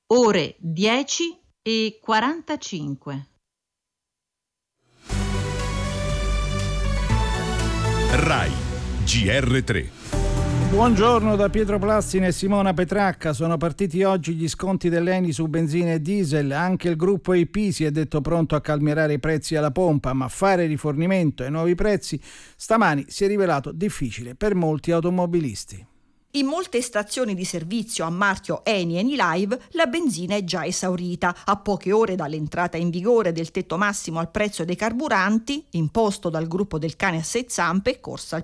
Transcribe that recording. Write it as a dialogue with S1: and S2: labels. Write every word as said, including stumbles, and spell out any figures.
S1: Ore dieci e quarantacinque.
S2: Rai G R tre.
S3: Buongiorno da Pietro Plastine e Simona Petracca. Sono partiti oggi gli sconti dell'Eni su benzina e diesel. Anche il gruppo A P si è detto pronto a calmierare i prezzi alla pompa, ma fare rifornimento ai nuovi prezzi stamani si è rivelato difficile per molti automobilisti.
S4: In molte stazioni di servizio a marchio Eni Enilive la benzina è già esaurita. A poche ore dall'entrata in vigore del tetto massimo al prezzo dei carburanti, imposto dal gruppo del cane a sei zampe, corsa al